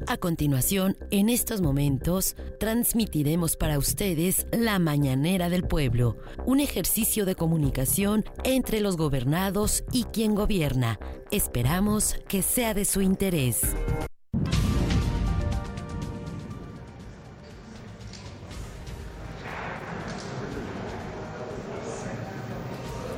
A continuación, en estos momentos, transmitiremos para ustedes La Mañanera del Pueblo, un ejercicio de comunicación entre los gobernados y quien gobierna. Esperamos que sea de su interés.